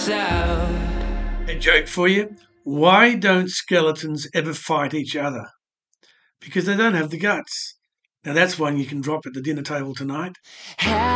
sound. A joke for you. Why don't skeletons ever fight each other? Because they don't have the guts. Now that's one you can drop at the dinner table tonight.